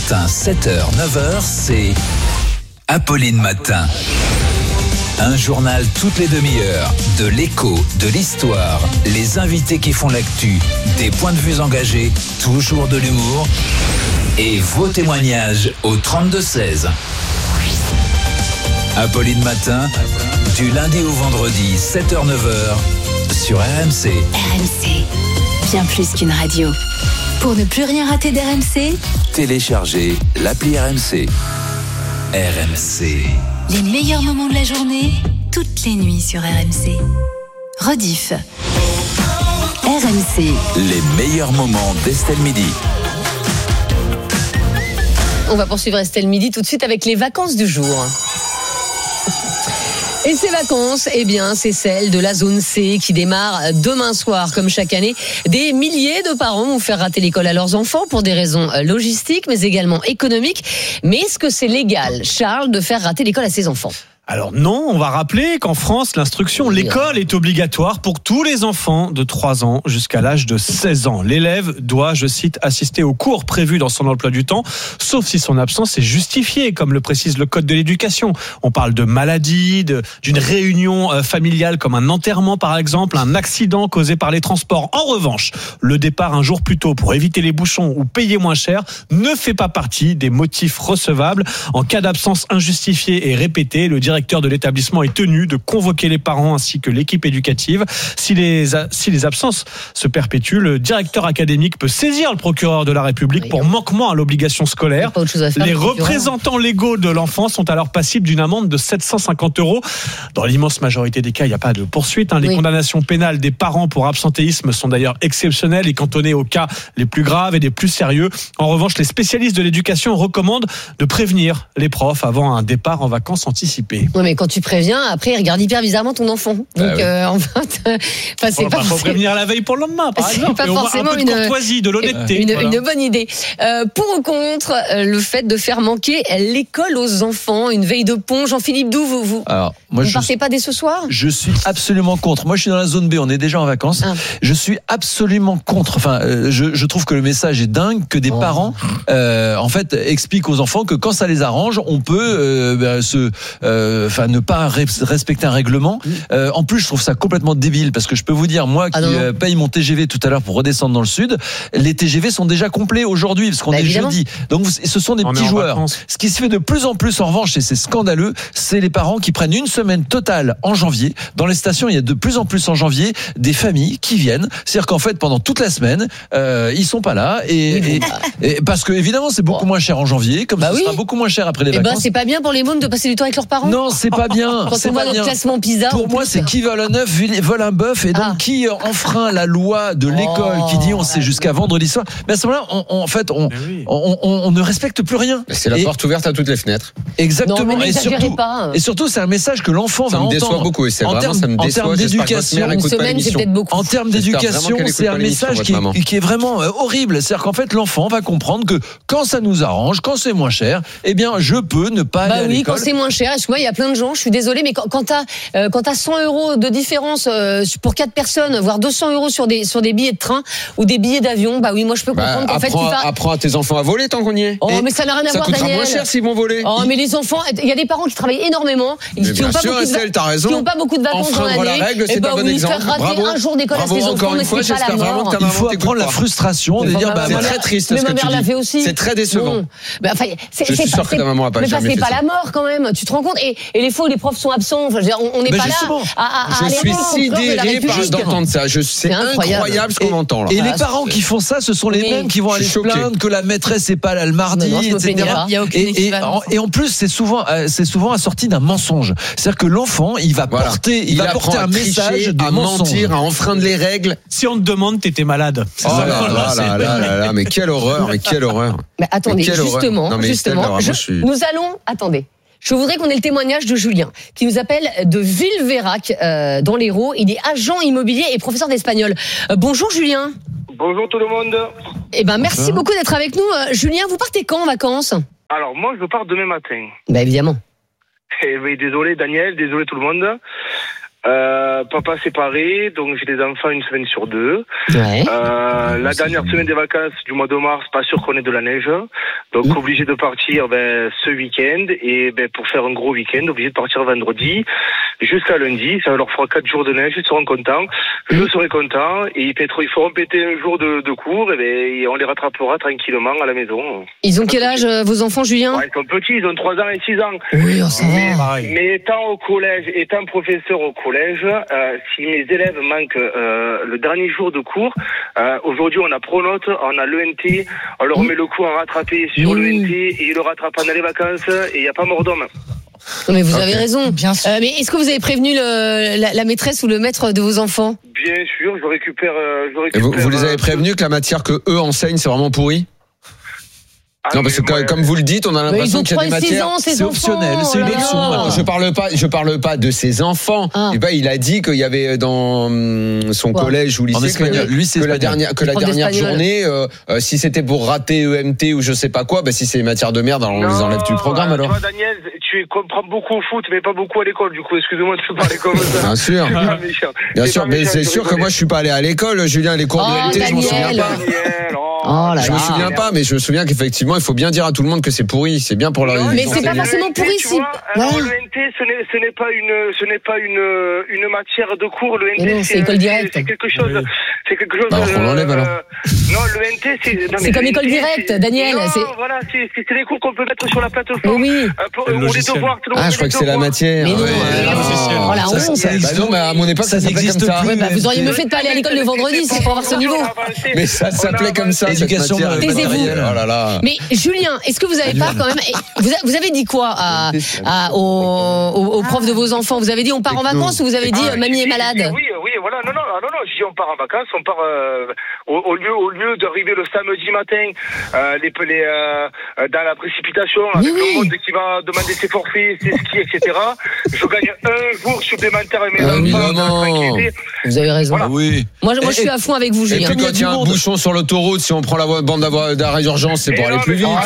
matin, 7h, 9h, c'est Apolline Matin. Un journal toutes les demi-heures, de l'écho, de l'histoire, les invités qui font l'actu, des points de vue engagés, toujours de l'humour et vos témoignages au 32-16. Apolline Matin, du lundi au vendredi, 7h, 9h, sur RMC. RMC, bien plus qu'une radio. Pour ne plus rien rater d'RMC, Téléchargez l'appli RMC. RMC. les meilleurs moments de la journée, toutes les nuits sur RMC. Rediff. RMC. Les meilleurs moments d'Estelle Midi. On va poursuivre Estelle Midi tout de suite avec les vacances du jour. Et ces vacances, eh bien, c'est celle de la zone C qui démarre demain soir, comme chaque année. Des milliers de parents vont faire rater l'école à leurs enfants pour des raisons logistiques, mais également économiques. Mais est-ce que c'est légal, Charles, de faire rater l'école à ses enfants ? Alors non, on va rappeler qu'en France, l'instruction, l'école est obligatoire pour tous les enfants de 3 ans jusqu'à l'âge de 16 ans. L'élève doit, je cite, assister aux cours prévus dans son emploi du temps, sauf si son absence est justifiée, comme le précise le Code de l'éducation. On parle de maladie, d'une réunion familiale comme un enterrement par exemple, un accident causé par les transports. En revanche, le départ un jour plus tôt pour éviter les bouchons ou payer moins cher ne fait pas partie des motifs recevables. En cas d'absence injustifiée et répétée, le directeur de l'établissement est tenu de convoquer les parents ainsi que l'équipe éducative. Si les absences se perpétuent, le directeur académique peut saisir le procureur de la République pour manquement à l'obligation scolaire. Les représentants légaux de l'enfant sont alors passibles d'une amende de 750 €. Dans l'immense majorité des cas, il n'y a pas de poursuite. Les condamnations pénales des parents pour absentéisme sont d'ailleurs exceptionnelles et cantonnées aux cas les plus graves et les plus sérieux. En revanche, les spécialistes de l'éducation recommandent de prévenir les profs avant un départ en vacances anticipées. Oui, mais quand tu préviens, après, il regarde hyper bizarrement ton enfant. Donc, c'est pas. Faut prévenir la veille pour le lendemain, par exemple. C'est pas forcément un peu de courtoisie, de l'honnêteté. Une bonne idée. Pour ou contre le fait de faire manquer l'école aux enfants, une veille de pont, Jean-Philippe Doux, vous ne partez pas dès ce soir ? Je suis absolument contre. Moi, je suis dans la zone B. On est déjà en vacances. Je suis absolument contre. Enfin, je trouve que le message est dingue que des parents, en fait, expliquent aux enfants que quand ça les arrange, on peut ne pas respecter un règlement. En plus, je trouve ça complètement débile parce que je peux vous dire, moi qui paye mon TGV tout à l'heure pour redescendre dans le sud, les TGV sont déjà complets aujourd'hui parce qu'on est jeudi. Donc, ce sont des petits joueurs. Ce qui se fait de plus en plus, en revanche, et c'est scandaleux, c'est les parents qui prennent une semaine totale en janvier. Dans les stations, il y a de plus en plus en janvier des familles qui viennent. C'est-à-dire qu'en fait, pendant toute la semaine, ils sont pas là et parce que évidemment, c'est beaucoup moins cher en janvier, comme ça sera beaucoup moins cher après les vacances. C'est pas bien pour les mômes de passer du temps avec leurs parents. Non, c'est pas bien. Quand on voit notre classement PISA. Pour moi, c'est qui vole un œuf vole un bœuf, et donc qui enfreint la loi de l'école qui dit on sait jusqu'à vendredi soir. Mais à ce moment-là, on ne respecte plus rien. C'est la porte ouverte à toutes les fenêtres. Exactement. Non, mais et surtout, c'est un message que l'enfant va entendre. Ça me déçoit beaucoup. Ça me déçoit. D'éducation, une semaine, c'est peut-être beaucoup. En termes d'éducation, c'est un message qui est vraiment horrible. C'est-à-dire qu'en fait, l'enfant va comprendre que quand ça nous arrange, quand c'est moins cher, eh bien, je peux ne pas aller à l'école. Quand c'est moins cher. Excuse-moi, il y a plein de gens, je suis désolée, mais quand t'as 100 € de différence pour 4 personnes, voire 200 € sur des billets de train ou des billets d'avion, moi je peux comprendre qu'en fait apprends à tes enfants à voler tant qu'on y est. Mais ça n'a rien à voir, Daniel. Ça coûtera moins cher s'ils vont voler. Mais les enfants, il y a des parents qui travaillent énormément, qui n'ont pas beaucoup de vacances dans l'année. La règle, c'est un bon exemple. Faire rater un jour d'école à ses enfants, mais c'est pas la mort. Il faut apprendre la frustration de dire c'est très triste ce que tu dis. C'est très décevant. Je suis sûr que ta maman a pas jamais fait ça. Mais c'est pas la mort quand même, tu te rends compte. Et les fois où les profs sont absents, on n'est pas là. Je suis sidéré d'entendre ça. C'est incroyable ce qu'on entend là. Et les parents qui font ça, ce sont les mêmes qui vont aller se plaindre que la maîtresse n'est pas là le mardi, etc. Et en plus, c'est souvent assorti d'un mensonge. C'est-à-dire que l'enfant, il va porter un message de mensonge, mentir, à enfreindre les règles. Si on te demande, t'étais malade. Oh là là, mais quelle horreur, Mais attendez, justement, nous allons, attendez. Je voudrais qu'on ait le témoignage de Julien, qui nous appelle de Villeveyrac, dans l'Hérault. Il est agent immobilier et professeur d'espagnol. Bonjour Julien. Bonjour tout le monde. Merci beaucoup d'être avec nous. Julien, vous partez quand en vacances ? Alors moi je pars demain matin. Évidemment. Désolé Daniel, désolé tout le monde. Papa séparé, donc j'ai des enfants une semaine sur deux. Ouais. La dernière semaine des vacances du mois de mars, pas sûr qu'on ait de la neige, donc obligé de partir ce week-end et pour faire un gros week-end, obligé de partir vendredi jusqu'à lundi. Ça leur fera 4 jours de neige, ils seront contents, je serai content et ils feront péter un jour de cours et on les rattrapera tranquillement à la maison. Ils ont quel âge vos enfants, Julien? Ils sont petits, ils ont 3 ans et 6 ans. Oui, ça va. Mais étant professeur au collège, si mes élèves manquent le dernier jour de cours, aujourd'hui on a Pronote, on a l'ENT, on leur met le coup à rattraper sur l'ENT et ils le rattrapent pendant les vacances et il n'y a pas mort d'homme. Non, mais vous avez raison. Bien sûr. Mais est-ce que vous avez prévenu la maîtresse ou le maître de vos enfants? Bien sûr, je récupère. Vous les avez prévenus que la matière que eux enseignent, c'est vraiment pourri? Non, parce que comme vous le dites, on a l'impression qu'il y a des matières. C'est optionnel, c'est une option. Je parle pas de ses enfants. Et il a dit qu'il y avait dans son collège ou lycée que la dernière journée, si c'était pour rater EMT ou je sais pas quoi, si c'est matière de merde, alors on les enlève du programme alors. Toi, Daniel, tu comprends beaucoup au foot, mais pas beaucoup à l'école. Du coup, excusez-moi de te parler comme ça. Bien sûr, mais c'est sûr que moi je suis pas allé à l'école, Julien, les cours de EMT, je m'en souviens pas. Je me souviens pas, mais je me souviens qu'effectivement, il faut bien dire à tout le monde que c'est pourri. C'est bien pour leur Mais c'est pas forcément pourri si. L'ENT, ce n'est pas une matière de cours. L'ENT, c'est école directe. C'est quelque chose. C'est quelque chose. On l'enlève alors. Non, l'ENT, c'est comme école directe, Daniel. Voilà, c'est des cours qu'on peut mettre sur la plateforme. Oui. Pour les devoirs. Je crois que c'est la matière. Mais non. Non, mais à mon époque, ça n'existe plus. Vous auriez mieux fait de pas aller à l'école le vendredi, c'est pour avoir ce niveau. Mais ça s'appelait comme ça. Éducation matérielle. Oh là là. Mais Julien, est-ce que vous avez pas quand même vous avez dit quoi aux profs de vos enfants? Vous avez dit on part en vacances ou vous avez dit mamie est malade? Oui, voilà. Non. Je dis on part en vacances, on part au lieu d'arriver le samedi matin dans la précipitation avec le monde qui va demander ses forfaits, ses skis, etc. Je gagne un jour supplémentaire à mes enfants. Vous avez raison. Voilà. Oui. Moi je suis à fond avec vous, Julien. Et puis quand il y a un bouchon sur l'autoroute, si on prend la bande d'arrêt d'urgence, c'est pour aller plus vite.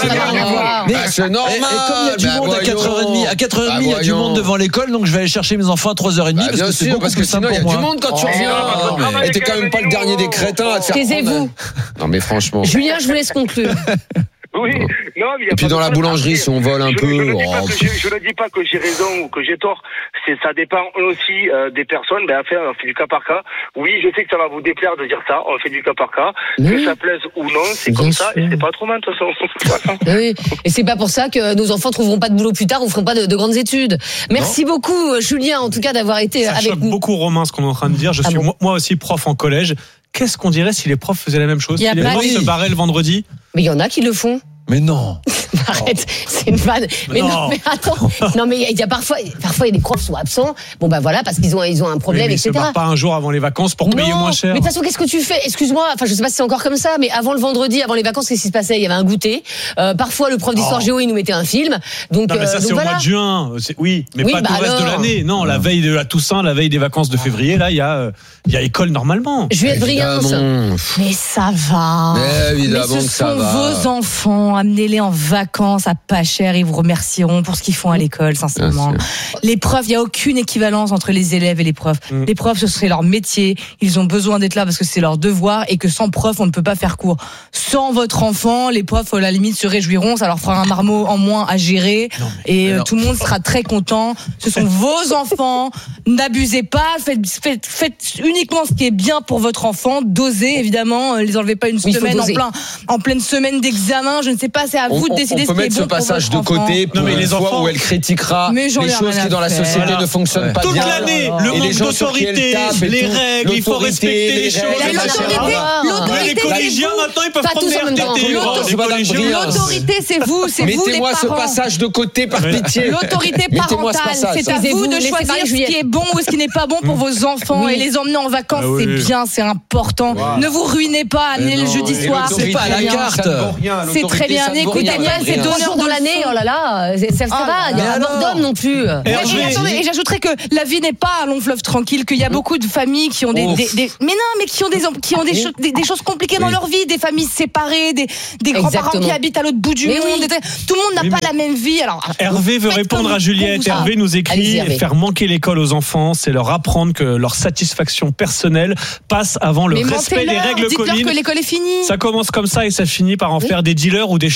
C'est normal. Et comme il y a du monde à 4h30, il y a du monde devant l'école, donc je vais aller chercher mes enfants à 3h30 parce que c'est beaucoup plus simple pour moi. Il y a du monde quand tu reviens. Et t'es quand même pas le dernier des crétins à te faire. Taisez-vous. Non mais franchement. Julien, je vous laisse conclure. Oui, non, mais et puis dans la boulangerie, si on vole un peu. Je ne dis pas que j'ai raison ou que j'ai tort. Ça dépend aussi des personnes. On fait du cas par cas. Oui, je sais que ça va vous déplaire de dire ça. On fait du cas par cas. Que ça plaise ou non, c'est comme ça. Et c'est pas trop mal de toute façon. Oui. Et c'est pas pour ça que nos enfants trouveront pas de boulot plus tard ou feront pas de grandes études. Merci beaucoup, Julien, en tout cas, d'avoir été avec nous. Ça choque beaucoup, Romain, ce qu'on est en train de dire. Je suis moi aussi prof en collège. Qu'est-ce qu'on dirait si les profs faisaient la même chose? Si les profs se barraient le vendredi? Mais il y en a qui le font. Mais non. Arrête, c'est une vanne. Mais non, mais attends. Non, mais il y a parfois il y a des profs qui sont absents. Bon, voilà, parce qu'ils ont un problème, mais etc. Ils se barrent pas un jour avant les vacances pour payer moins cher. Mais de toute façon, qu'est-ce que tu fais? Excuse-moi, je sais pas si c'est encore comme ça, mais avant le vendredi, avant les vacances, qu'est-ce qui se passait? Il y avait un goûter. Parfois, le prof d'histoire géo, il nous mettait un film. Donc, non, mais ça, c'est au mois de juin. Oui, mais pas tout le reste de l'année. Non, la veille de la Toussaint, la veille des vacances de février, là, il y a école normalement. Juliette Briens. Mais ça va. Évidemment mais ce sont vos enfants. Amenez-les en vacances à pas cher. Ils vous remercieront pour ce qu'ils font à l'école, sincèrement. Les profs, il n'y a aucune équivalence entre les élèves et les profs. Les profs, ce serait leur métier. Ils ont besoin d'être là parce que c'est leur devoir et que sans prof, on ne peut pas faire cours. Sans votre enfant, les profs, à la limite, se réjouiront. Ça leur fera un marmot en moins à gérer. Et tout le monde sera très content. Ce sont vos enfants. N'abusez pas. Faites uniquement ce qui est bien pour votre enfant. Dosez, évidemment. Les enlevez pas une semaine en pleine semaine d'examen. Je ne sais pas, c'est à vous de décider ce qui est bon pour votre enfant. On peut mettre ce passage de côté pour une fois où elle critiquera les choses qui dans la société ne fonctionnent pas bien. Toute l'année, le manque d'autorité, les règles, il faut respecter les choses. Les collégiens, maintenant, ils peuvent prendre des RTT. L'autorité, c'est vous les parents. Mettez-moi ce passage de côté par pitié. L'autorité parentale, c'est à vous de choisir ce qui est bon ou ce qui n'est pas bon pour vos enfants et les emmener en vacances, c'est bien, c'est important. Ne vous ruinez pas, amenez le jeudi soir. C'est pas à la carte. C'est très bien. N'écoutez pas c'est 2 jours dans l'année, oh là là, ça va, il y a un mort d'homme non plus. Et j'ajouterais que la vie n'est pas un long fleuve tranquille, qu'il y a beaucoup de familles qui ont qui ont des choses compliquées dans leur vie, des familles séparées, des grands-parents qui habitent à l'autre bout du monde. Tout le monde n'a pas la même vie. Alors, Hervé veut répondre à Juliette. Hervé nous écrit faire manquer l'école aux enfants, c'est leur apprendre que leur satisfaction personnelle passe avant le respect des règles communes. Dites-leur que l'école est finie. Ça commence comme ça et ça finit par en faire des dealers ou des